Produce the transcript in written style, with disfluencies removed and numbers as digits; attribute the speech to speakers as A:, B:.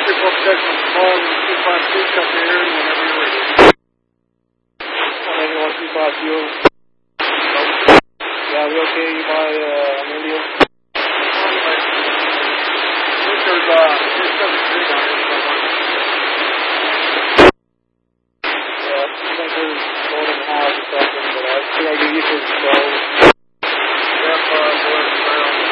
A: Section call 252, come here whenever you're ready. 18125 fuel. Yeah, we okay? You buy an Indian? There's 273 on here somewhere. Yeah, I think we're going in the house or something, but I think I get used to it.